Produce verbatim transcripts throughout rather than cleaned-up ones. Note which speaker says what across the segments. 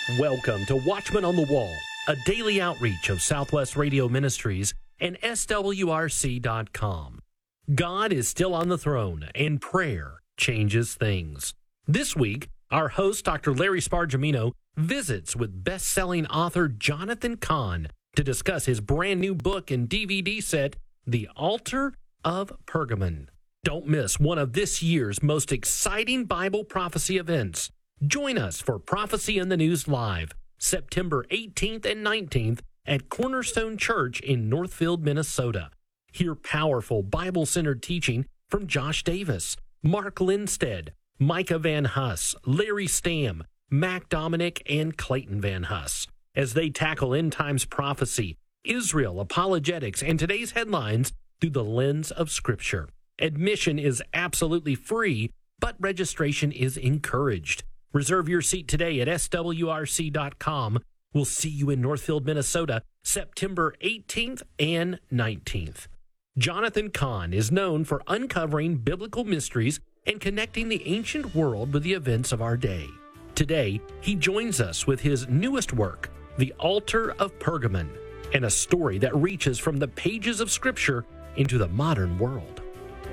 Speaker 1: Welcome to Watchman on the Wall, a daily outreach of Southwest Radio Ministries and S W R C dot com. God is still on the throne, and prayer changes things. This week, our host, Doctor Larry Spargimino, visits with best-selling author Jonathan Cahn to discuss his brand new book and D V D set, The Altar of Pergamon. Don't miss one of this year's most exciting Bible prophecy events. Join us for Prophecy in the News Live, September eighteenth and nineteenth at Cornerstone Church in Northfield, Minnesota. Hear powerful Bible-centered teaching from Josh Davis, Mark Lindstead, Micah Van Huss, Larry Stamm, Mac Dominic, and Clayton Van Huss as they tackle end times prophecy, Israel, apologetics, and today's headlines through the lens of Scripture. Admission is absolutely free, but registration is encouraged. Reserve your seat today at S W R C dot com. We'll see you in Northfield, Minnesota, September eighteenth and nineteenth. Jonathan Cahn is known for uncovering biblical mysteries and connecting the ancient world with the events of our day. Today, he joins us with his newest work, The Altar of Pergamon, and a story that reaches from the pages of Scripture into the modern world.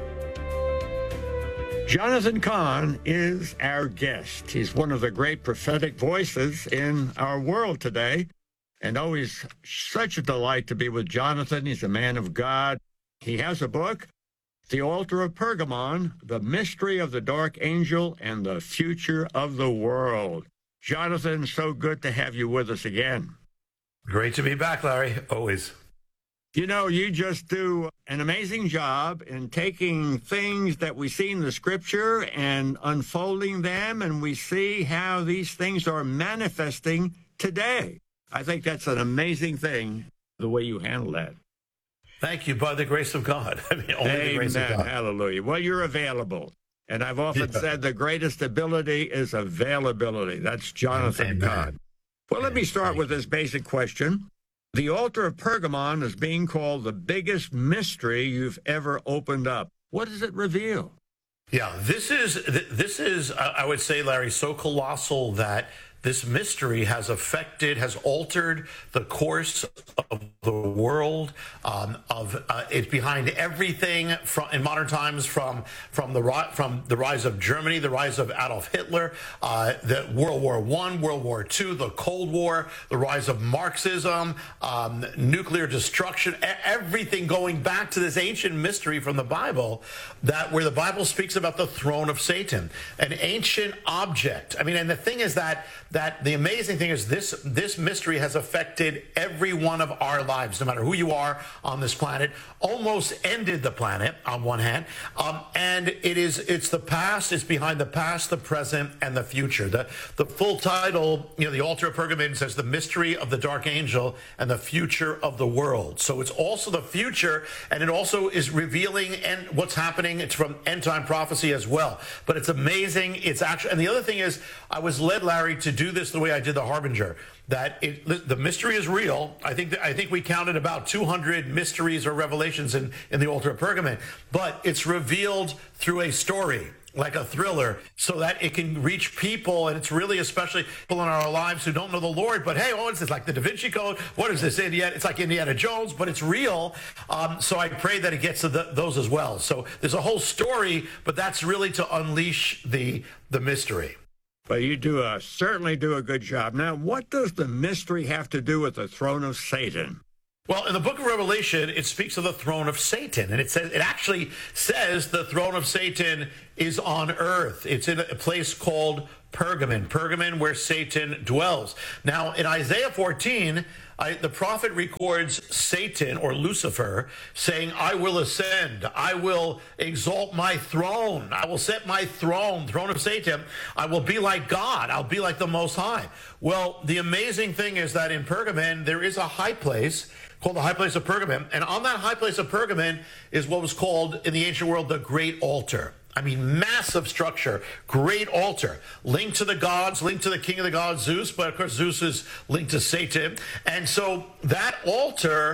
Speaker 2: Jonathan Cahn is our guest. He's one of the great prophetic voices in our world today, and always such a delight to be with Jonathan. He's a man of God. He has a book, The Altar of Pergamon, The Mystery of the Dark Angel and the Future of the World. Jonathan, so good to have you with us again.
Speaker 3: Great to be back, Larry, always.
Speaker 2: You know, you just do an amazing job in taking things that we see in the Scripture and unfolding them, and we see how these things are manifesting today. I think that's an amazing thing, the way you handle that.
Speaker 3: Thank you, by the grace of God. I mean, only
Speaker 2: Amen.
Speaker 3: the grace of God.
Speaker 2: Hallelujah. Well, you're available. And I've often
Speaker 3: Yeah.
Speaker 2: said the greatest ability is availability. That's Jonathan Cahn. Well, let me start with this basic question. The Altar of Pergamon is being called the biggest mystery you've ever opened up. What does it reveal?
Speaker 3: Yeah, this is, this is, uh, I would say, Larry, so colossal that this mystery has affected, has altered the course of the world. Um, of uh, it's behind everything from in modern times, from from the from the rise of Germany, the rise of Adolf Hitler, uh, the World War One, World War Two, the Cold War, the rise of Marxism, um, nuclear destruction. Everything going back to this ancient mystery from the Bible, that where the Bible speaks about the throne of Satan, an ancient object. I mean, and the thing is that. That the amazing thing is this this mystery has affected every one of our lives, no matter who you are on this planet. Almost ended the planet on one hand, um, and it is it's the past. It's behind the past, the present, and the future. The the full title, you know, the Altar of Pergamon says the mystery of the dark angel and the future of the world. So it's also the future, and it also is revealing and what's happening. It's from end time prophecy as well. But it's amazing. It's actually, and the other thing is, I was led, Larry, to do this the way I did the Harbinger, that it, the mystery is real. I think that, I think we counted about two hundred mysteries or revelations in, in the Altar of Pergamon, but it's revealed through a story, like a thriller, so that it can reach people, and it's really especially people in our lives who don't know the Lord, but hey, what is this, like the Da Vinci Code? What is this, Indiana? It's like Indiana Jones, but it's real. Um, so I pray that it gets to the, those as well. So there's a whole story, but that's really to unleash the the mystery.
Speaker 2: Well, you do a, certainly do a good job. Now, what does the mystery have to do with the throne of Satan?
Speaker 3: Well, in the book of Revelation, it speaks of the throne of Satan, and it says it actually says the throne of Satan is on earth. It's in a place called Pergamon, Pergamon where Satan dwells. Now, in Isaiah fourteen, I, the prophet records Satan, or Lucifer, saying, I will ascend, I will exalt my throne, I will set my throne, throne of Satan, I will be like God, I'll be like the Most High. Well, the amazing thing is that in Pergamon, there is a high place called the high place of Pergamon, and on that high place of Pergamon is what was called in the ancient world the Great Altar. I mean, massive structure, great altar, linked to the gods, linked to the king of the gods, Zeus, but of course Zeus is linked to Satan. And so that altar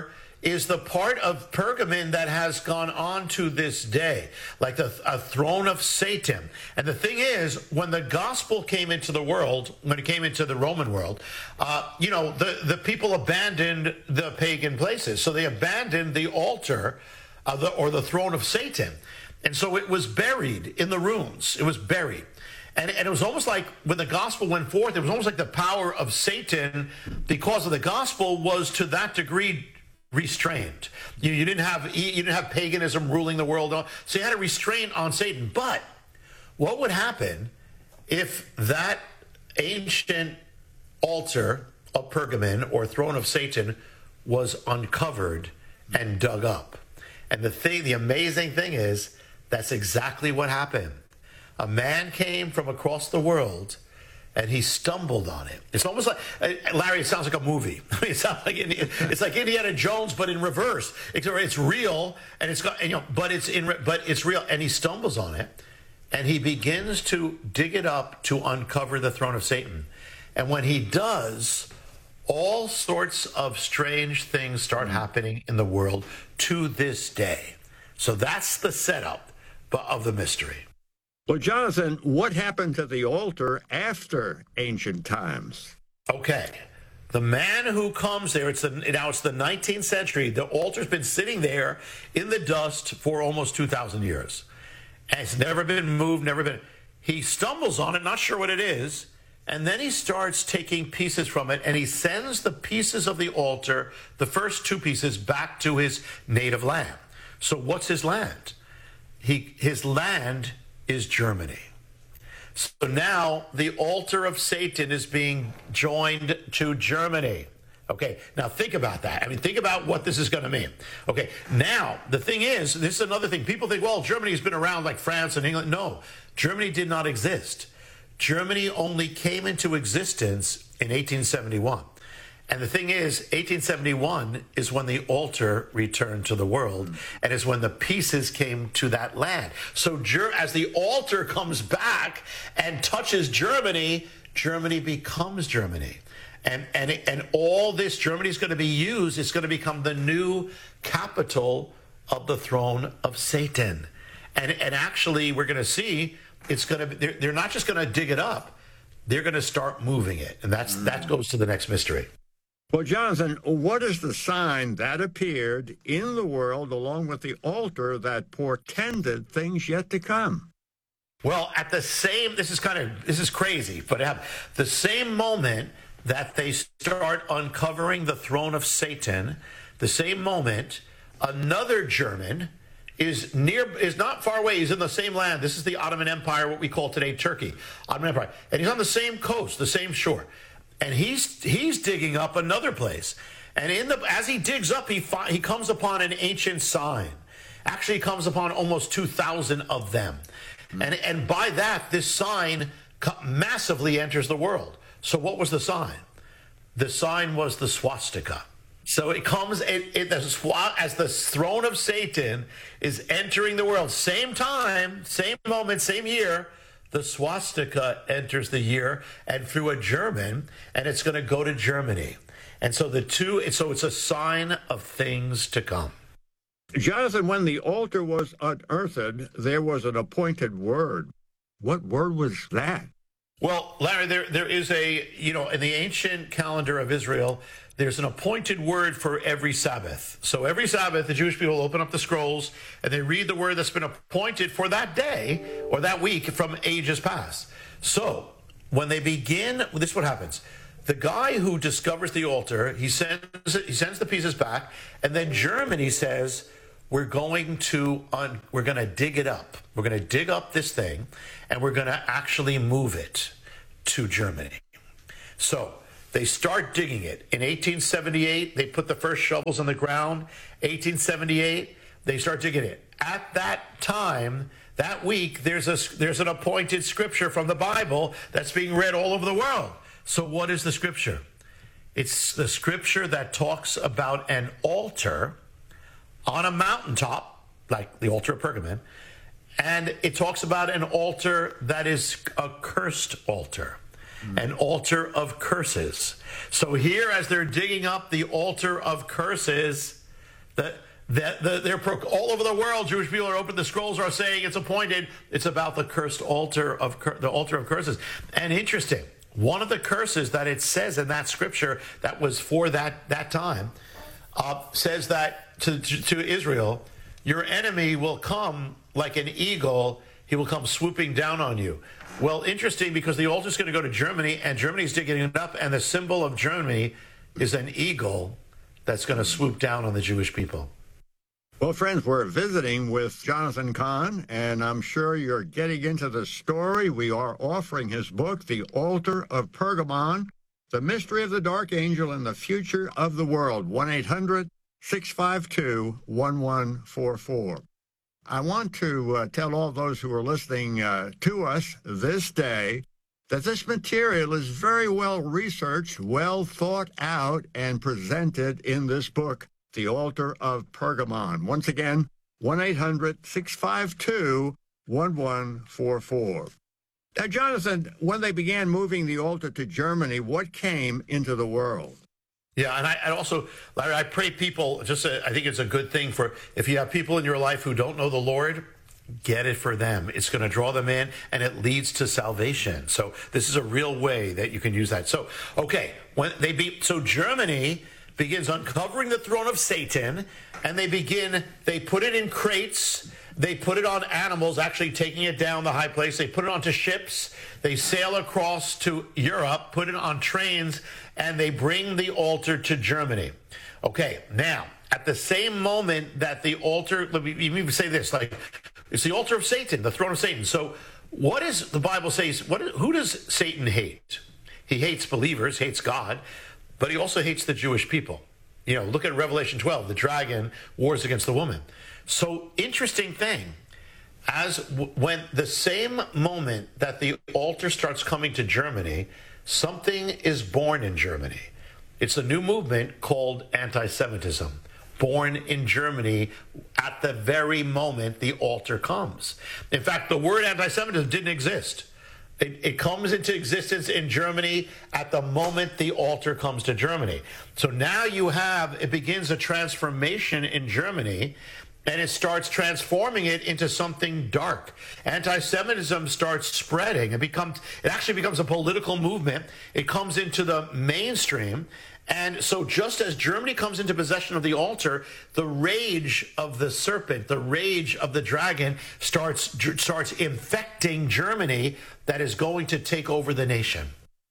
Speaker 3: is the part of Pergamon that has gone on to this day, like the a throne of Satan. And the thing is, when the gospel came into the world, when it came into the Roman world, uh, you know, the, the people abandoned the pagan places. So they abandoned the altar of the, or the throne of Satan. And so it was buried in the ruins. It was buried. And, and it was almost like when the gospel went forth, it was almost like the power of Satan, because of the gospel, was to that degree restrained. You, you didn't have you didn't have paganism ruling the world, so you had a restraint on Satan. But what would happen if that ancient altar of Pergamon, or throne of Satan, was uncovered and dug up? And the thing, the amazing thing is, that's exactly what happened. A man came from across the world, and he stumbled on it. It's almost like, Larry, it sounds like a movie. It sounds like it's like Indiana Jones, but in reverse. It's, it's real, and it's got, and, you know, but it's in, but it's real. And he stumbles on it, and he begins to dig it up to uncover the throne of Satan. And when he does, all sorts of strange things start happening in the world to this day. So that's the setup of the mystery.
Speaker 2: Well, Jonathan, what happened to the altar after ancient times?
Speaker 3: Okay. The man who comes there, it's the, now it's the nineteenth century. The altar's been sitting there in the dust for almost two thousand years. And it's never been moved, never been. He stumbles on it, not sure what it is, and then he starts taking pieces from it, and he sends the pieces of the altar, the first two pieces, back to his native land. So what's his land? He, his land is Germany. So now the altar of Satan is being joined to Germany. Okay, now think about that. I mean, think about what this is going to mean. Okay, now the thing is, this is another thing. People think, well, Germany's been around like France and England. No, Germany did not exist. Germany only came into existence in eighteen seventy-one. And the thing is, eighteen seventy-one is when the altar returned to the world, and is when the pieces came to that land. So as the altar comes back and touches Germany, Germany becomes Germany. And and and all this, Germany is going to be used, it's going to become the new capital of the throne of Satan. And and actually, we're going to see, it's going to be, they're, they're not just going to dig it up, they're going to start moving it. And that's mm. that goes to the next mystery.
Speaker 2: Well, Jonathan, what is the sign that appeared in the world along with the altar that portended things yet to come?
Speaker 3: Well, at the same, this is kind of, this is crazy, but at the same moment that they start uncovering the throne of Satan, the same moment, another German is near, is not far away. He's in the same land. This is the Ottoman Empire, what we call today Turkey, Ottoman Empire. And he's on the same coast, the same shore. And he's he's digging up another place. And in the as he digs up, he fi- he comes upon an ancient sign. Actually, he comes upon almost two thousand of them. Mm-hmm. And and by that, this sign co- massively enters the world. So what was the sign? The sign was the swastika. So it comes it, it, the swa- as the throne of Satan is entering the world. Same time, same moment, same year. The swastika enters the year, and through a German, and it's going to go to Germany. And so the two, so it's a sign of things to come.
Speaker 2: Jonathan, when the altar was unearthed, there was an appointed word. What word was that?
Speaker 3: Well, Larry, there there is a, you know, in the ancient calendar of Israel, there's an appointed word for every Sabbath. So every Sabbath, the Jewish people open up the scrolls and they read the word that's been appointed for that day or that week from ages past. So when they begin, this is what happens. The guy who discovers the altar, he sends he sends the pieces back, and then Germany says, we're going to un, we're going to dig it up. We're going to dig up this thing, and we're going to actually move it to Germany. So they start digging it. In eighteen seventy-eight, they put the first shovels in the ground. eighteen seventy-eight, they start digging it. At that time, that week, there's a there's an appointed scripture from the Bible that's being read all over the world. So what is the scripture? It's the scripture that talks about an altar on a mountaintop, like the altar of Pergamon, and it talks about an altar that is a cursed altar, mm. an altar of curses. So here, as they're digging up the altar of curses, The, the, the, they're pro, all over the world. Jewish people are open. The scrolls are saying it's appointed. It's about the cursed altar of the altar of curses. And interesting, one of the curses that it says in that scripture that was for that that time uh, says that to, to to Israel, your enemy will come like an eagle. He will come swooping down on you. Well, interesting, because the altar is going to go to Germany, and Germany's digging it up, and the symbol of Germany is an eagle that's going to swoop down on the Jewish people.
Speaker 2: Well, friends, we're visiting with Jonathan Cahn, and I'm sure you're getting into the story. We are offering his book, The Altar of Pergamon, The Mystery of the Dark Angel and the Future of the World, one eight hundred six five two one one four four. I want to uh, tell all those who are listening uh, to us this day that this material is very well researched, well thought out, and presented in this book, The Altar of Pergamon. Once again, one eight hundred six five two one one four four. Now, Jonathan, when they began moving the altar to Germany, what came into the world?
Speaker 3: Yeah, and I, I also, Larry, I pray people, just uh, I think it's a good thing for, if you have people in your life who don't know the Lord, get it for them. It's going to draw them in, and it leads to salvation. So this is a real way that you can use that. So, okay, when they be, so Germany begins uncovering the throne of Satan, and they begin, they put it in crates, they put it on animals, actually taking it down the high place, they put it onto ships, they sail across to Europe, put it on trains, and they bring the altar to Germany. Okay, now, at the same moment that the altar, let me even say this, like, it's the altar of Satan, the throne of Satan. So what does the Bible say, what, who does Satan hate? He hates believers, hates God, but he also hates the Jewish people. You know, look at Revelation twelve, the dragon wars against the woman. So interesting thing, as w- when the same moment that the altar starts coming to Germany, something is born in Germany. It's a new movement called anti-Semitism, born in Germany at the very moment the altar comes. In fact, the word anti-Semitism didn't exist. It, it comes into existence in Germany at the moment the altar comes to Germany. So now you have, it begins a transformation in Germany, and it starts transforming it into something dark. Anti-Semitism starts spreading. It becomes, it actually becomes a political movement. It comes into the mainstream. And so just as Germany comes into possession of the altar, the rage of the serpent, the rage of the dragon starts, starts infecting Germany, that is going to take over the nation.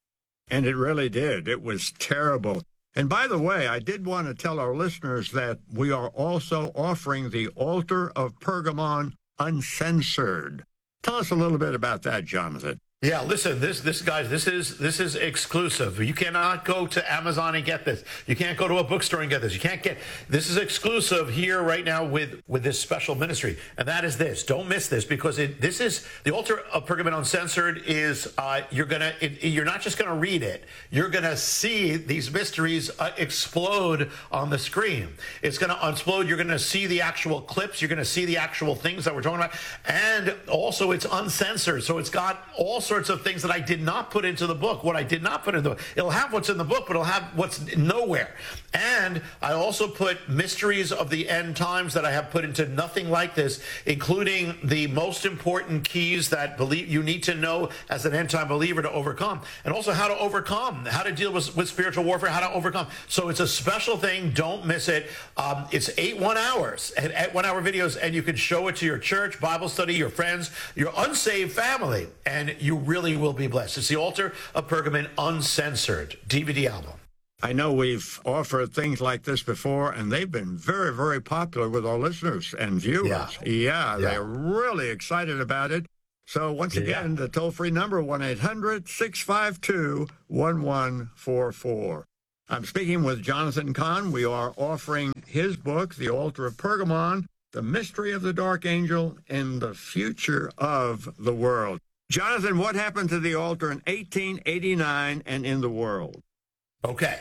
Speaker 2: And it really did. It was terrible. And by the way, I did want to tell our listeners that we are also offering the Altar of Pergamon Uncensored. Tell us a little bit about that, Jonathan.
Speaker 3: Yeah, listen, this, this, guys, this is this is exclusive. You cannot go to Amazon and get this. You can't go to a bookstore and get this. You can't get, this is exclusive here right now with, with this special ministry. And that is this. Don't miss this, because it, this is, the Altar of Pergamon Uncensored is, uh, you're gonna, it, you're not just gonna read it. You're gonna see these mysteries uh, explode on the screen. It's gonna explode. You're gonna see the actual clips. You're gonna see the actual things that we're talking about. And also it's uncensored. So it's got all sorts sorts of things that I did not put into the book. What I did not put in the book. It'll have what's in the book, but it'll have what's nowhere. And I also put mysteries of the end times that I have put into Nothing Like This, including the most important keys that believe you need to know as an end time believer to overcome, and also how to overcome, how to deal with, with spiritual warfare, how to overcome. So it's a special thing. Don't miss it. Um, it's eight one hours and at one hour videos, and you can show it to your church, Bible study, your friends, your unsaved family, and you really will be blessed. It's the Altar of Pergamon Uncensored D V D album.
Speaker 2: I know we've offered things like this before, and they've been very, very popular with our listeners and viewers. Yeah, yeah, yeah. They're really excited about it. So once again, yeah. the toll-free number, one eight hundred six five two one one four four. I'm speaking with Jonathan Cahn. We are offering his book, The Altar of Pergamon, The Mystery of the Dark Angel and the Future of the World. Jonathan, what happened to the altar in eighteen eighty-nine and in the world?
Speaker 3: Okay.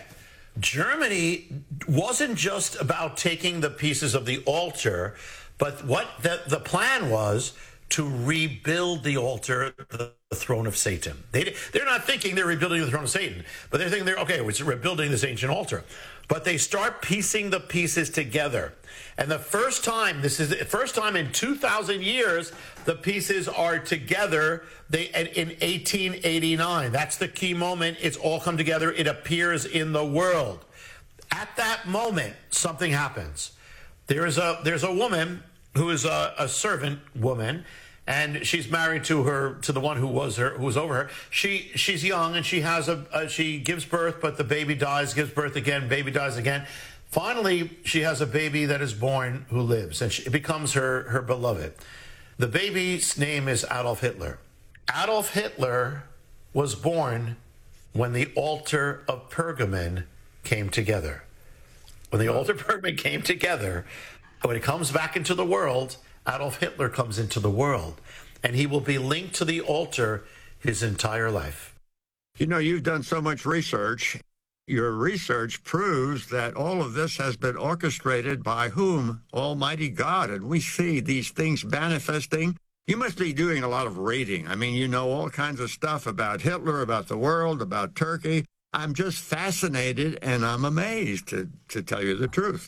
Speaker 3: Germany wasn't just about taking the pieces of the altar, but what the, the plan was to rebuild the altar, the, the throne of Satan. They, they're not thinking they're rebuilding the throne of Satan, but they're thinking they're, okay, we're rebuilding this ancient altar. But they start piecing the pieces together. And the first time, this is the first time in two thousand years, the pieces are together they in eighteen eighty-nine. That's the key moment. It's all come together. It appears in the world. At that moment, something happens. There is a there's a woman who is a, a servant woman, and she's married to her to the one who was her who was over her. She she's young and she has a, a she gives birth, but the baby dies, gives birth again, baby dies again. Finally, she has a baby that is born who lives, and she, it becomes her her beloved. The baby's name is Adolf Hitler. Adolf Hitler was born when the altar of Pergamon came together. When the altar of Pergamon came together, when it comes back into the world, Adolf Hitler comes into the world, and he will be linked to the altar his entire life.
Speaker 2: You know, you've done so much research. Your research proves that all of this has been orchestrated by whom? Almighty God. And we see these things manifesting. You must be doing a lot of reading. I mean, you know all kinds of stuff about Hitler, about the world, about Turkey. I'm just fascinated, and I'm amazed, to, to tell you the truth.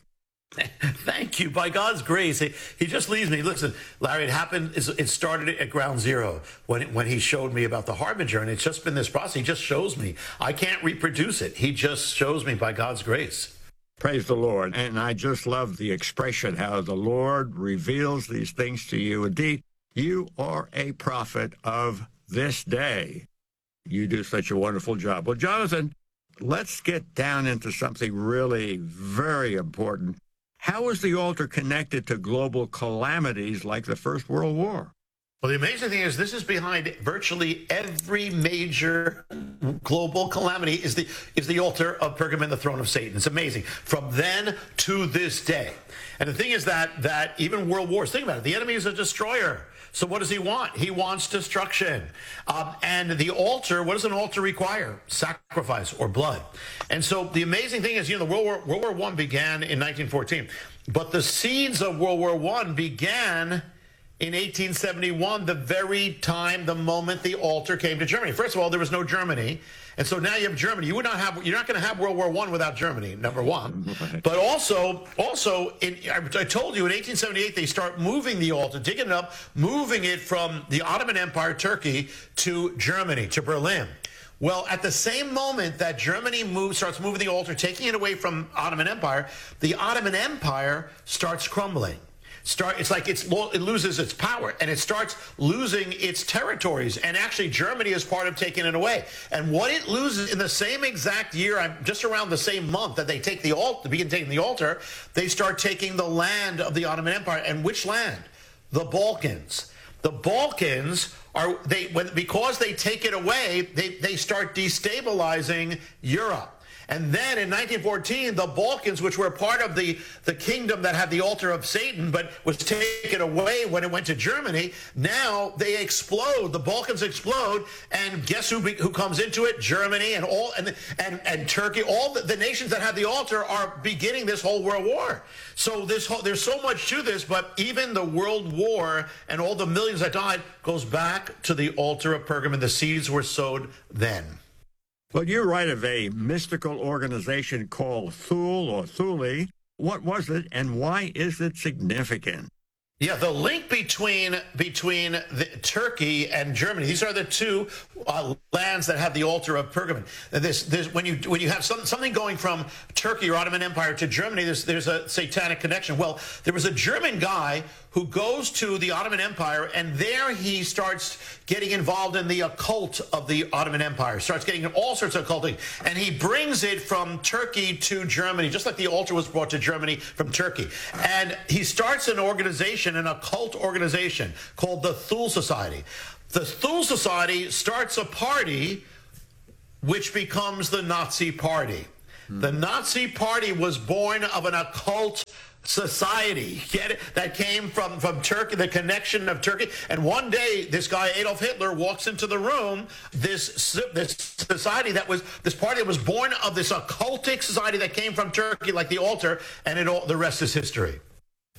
Speaker 3: Thank you. By God's grace, he, he just leaves me. Listen, Larry, it happened, it started at ground zero when, when he showed me about the Harbinger, and it's just been this process. He just shows me. I can't reproduce it. He just shows me by God's grace.
Speaker 2: Praise the Lord. And I just love the expression, how the Lord reveals these things to you. Indeed, you are a prophet of this day. You do such a wonderful job. Well, Jonathan, let's get down into something really very important. How is the altar connected to global calamities like the First World War?
Speaker 3: Well, the amazing thing is this is behind virtually every major global calamity is the is the altar of Pergamon, the throne of Satan. It's amazing. From then to this day. And the thing is that that even world wars, think about it, the enemy is a destroyer. So what does he want? He wants destruction. Um, and the altar, what does an altar require? Sacrifice or blood. And so the amazing thing is, you know, the World War, World War One began in nineteen fourteen. But the seeds of World War One began in eighteen seventy-one, the very time, the moment the altar came to Germany. First of all, there was no Germany. And so now you have Germany. You would not have, you're not going to have World War One without Germany, number one. But also, also, in, I told you in eighteen seventy-eight, they start moving the altar, digging it up, moving it from the Ottoman Empire, Turkey, to Germany, to Berlin. Well, at the same moment that Germany moves, starts moving the altar, taking it away from Ottoman Empire, the Ottoman Empire starts crumbling. Start, it's like it's, it loses its power, and it starts losing its territories. And actually, Germany is part of taking it away. And what it loses in the same exact year, just around the same month that they take the altar, begin taking the altar, they start taking the land of the Ottoman Empire. And which land? The Balkans. The Balkans are they when because they take it away, they they start destabilizing Europe. And then in nineteen fourteen, the Balkans, which were part of the, the kingdom that had the altar of Satan, but was taken away when it went to Germany, now they explode. The Balkans explode, and guess who who comes into it? Germany and all and and, and Turkey. All the, the nations that have the altar are beginning this whole world war. So this whole, there's so much to this, but even the world war and all the millions that died goes back to the altar of Pergamon. The seeds were sowed then.
Speaker 2: Well, you write of a mystical organization called Thule or Thule. What was it, and why is it significant?
Speaker 3: Yeah, the link between between the, Turkey and Germany. These are the two uh, lands that have the altar of Pergamon. This, this, when you when you have some, something going from Turkey or Ottoman Empire to Germany, there's there's a satanic connection. Well, there was a German guy who goes to the Ottoman Empire, and there he starts getting involved in the occult of the Ottoman Empire, starts getting all sorts of occulting, and he brings it from Turkey to Germany, just like the altar was brought to Germany from Turkey. And he starts an organization, an occult organization called the Thule Society. The Thule Society starts a party which becomes the Nazi Party. Hmm. The Nazi Party was born of an occult society, get it? That came from, from Turkey, the connection of Turkey. And one day, this guy, Adolf Hitler, walks into the room, this, this society that was, this party that was born of this occultic society that came from Turkey, like the altar, and it all, the rest is history.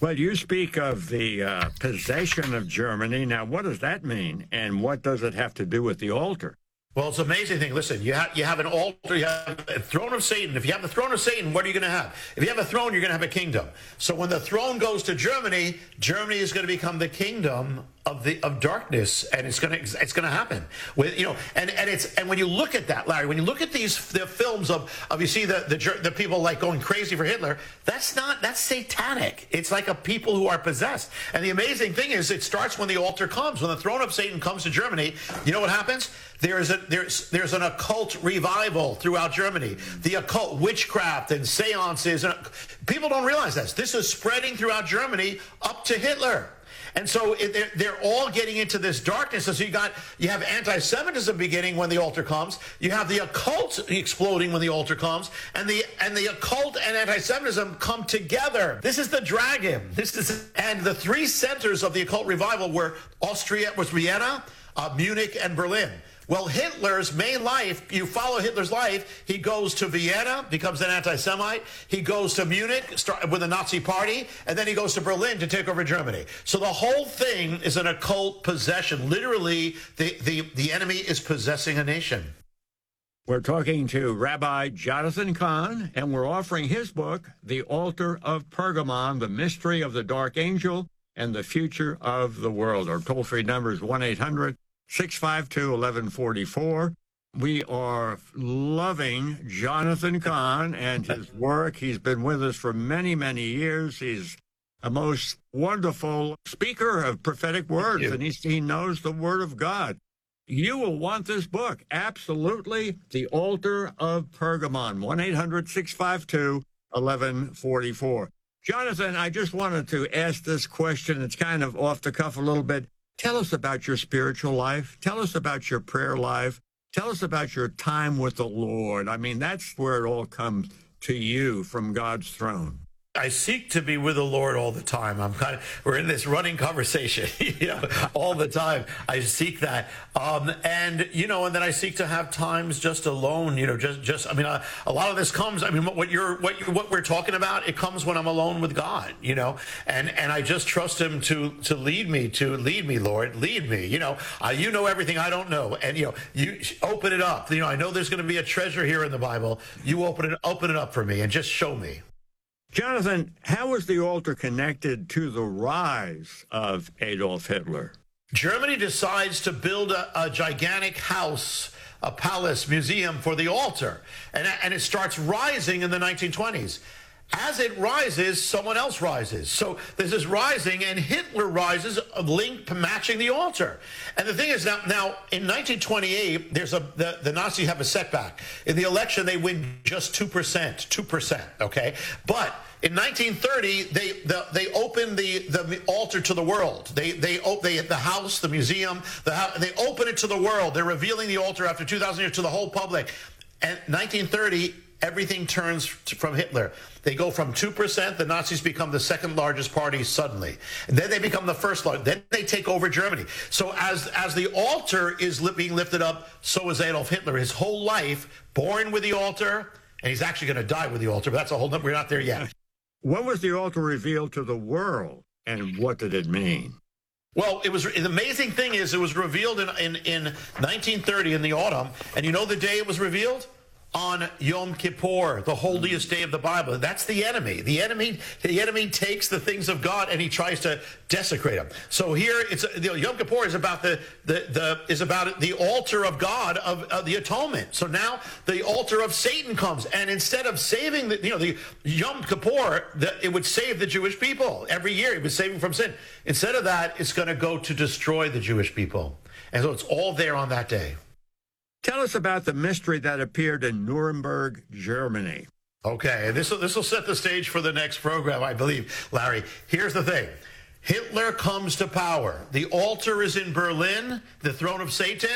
Speaker 2: Well, you speak of the uh, possession of Germany. Now, what does that mean? And what does it have to do with the altar?
Speaker 3: Well, it's an amazing thing. Listen, you have you have an altar, you have a throne of Satan. If you have the throne of Satan, what are you going to have? If you have a throne, you're going to have a kingdom. So when the throne goes to Germany, Germany is going to become the kingdom of the of darkness, and it's going to it's going to happen. With you know, and and it's and when you look at that, Larry, when you look at these the films of of you see the the the people like going crazy for Hitler, that's not that's satanic. It's like a people who are possessed. And the amazing thing is, it starts when the altar comes, when the throne of Satan comes to Germany. You know what happens? There's a there's there's an occult revival throughout Germany. The occult witchcraft and seances, and people don't realize this. This is spreading throughout Germany up to Hitler. And so it, they're, they're all getting into this darkness. And so you got you have anti-Semitism beginning when the altar comes. You have the occult exploding when the altar comes, and the and the occult and anti-Semitism come together. This is the dragon. This is and the three centers of the occult revival were Austria, was Vienna, uh, Munich, and Berlin. Well, Hitler's main life, you follow Hitler's life, he goes to Vienna, becomes an anti-Semite. He goes to Munich start with the Nazi party, and then he goes to Berlin to take over Germany. So the whole thing is an occult possession. Literally, the, the, the enemy is possessing a nation.
Speaker 2: We're talking to Rabbi Jonathan Cahn, and we're offering his book, The Altar of Pergamon, The Mystery of the Dark Angel and the Future of the World. Our toll-free number is one eight hundred six five two, eleven forty-four. We are loving Jonathan Cahn and his work. He's been with us for many, many years. He's a most wonderful speaker of prophetic words, and he's, he knows the Word of God. You will want this book. Absolutely. The Altar of Pergamon, one eight hundred six five two, eleven forty-four. Jonathan, I just wanted to ask this question. It's kind of off the cuff a little bit. Tell us about your spiritual life. Tell us about your prayer life. Tell us about your time with the Lord. I mean, that's where it all comes to you from God's throne.
Speaker 3: I seek to be with the Lord all the time. I'm kind of, we're in this running conversation, you know, all the time. I seek that. Um, and, you know, and then I seek to have times just alone, you know, just, just, I mean, uh, a lot of this comes, I mean, what you're, what you what we're talking about, it comes when I'm alone with God, you know, and, and I just trust him to, to lead me, to lead me, Lord, lead me, you know, uh, you know everything I don't know. And, you know, you open it up. You know, I know there's going to be a treasure here in the Bible. You open it, open it up for me and just show me.
Speaker 2: Jonathan, how was the altar connected to the rise of Adolf Hitler?
Speaker 3: Germany decides to build a, a gigantic house, a palace, museum for the altar, and, and it starts rising in the nineteen twenties. As it rises, someone else rises. So this is rising, and Hitler rises, linked, matching the altar. And the thing is, now, now in nineteen twenty-eight, there's a the, the Nazis have a setback. In the election, they win just two percent, two percent, okay? But in nineteen thirty, they the, they open the, the altar to the world. They they they the house, the museum, the house, they open it to the world. They're revealing the altar after two thousand years to the whole public. And nineteen thirty, everything turns to, from Hitler. They go from two percent, the Nazis become the second largest party suddenly. And then they become the first largest. Then they take over Germany. So as, as the altar is li- being lifted up, so is Adolf Hitler. His whole life, born with the altar, and he's actually going to die with the altar, but that's a whole nother, we're not there yet.
Speaker 2: When was the altar revealed to the world, and what did it mean?
Speaker 3: Well, it was the amazing thing is it was revealed in, in, in nineteen thirty in the autumn, and you know the day it was revealed? On Yom Kippur, the holiest day of the Bible. That's the enemy. The enemy, the enemy takes the things of God and he tries to desecrate them. So here, it's you know, Yom Kippur is about the the the is about the altar of God of, of the atonement. So now the altar of Satan comes, and instead of saving the you know the Yom Kippur, the, it would save the Jewish people every year. It was saving from sin. Instead of that, it's going to go to destroy the Jewish people, and so it's all there on that day.
Speaker 2: Tell us about the mystery that appeared in Nuremberg, Germany.
Speaker 3: Okay, this will, this will set the stage for the next program, I believe, Larry. Here's the thing. Hitler comes to power. The altar is in Berlin, the throne of Satan,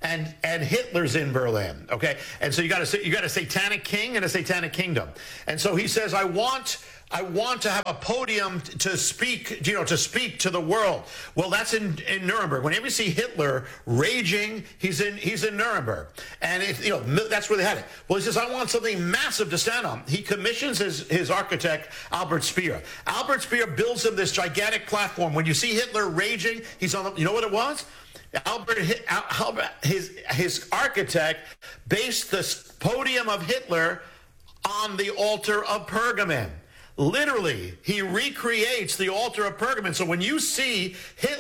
Speaker 3: and and Hitler's in Berlin. Okay, and so you got a you got a satanic king and a satanic kingdom, and so he says, I want. I want to have a podium to speak, you know, to speak to the world. Well, that's in, in Nuremberg. Whenever you see Hitler raging, he's in he's in Nuremberg, and it, you know that's where they had it. Well, he says, I want something massive to stand on. He commissions his his architect Albert Speer. Albert Speer builds him this gigantic platform. When you see Hitler raging, he's on the. You know what it was? Albert, Albert his his architect based the podium of Hitler on the altar of Pergamon. Literally, he recreates the altar of Pergamon. So when you see Hitler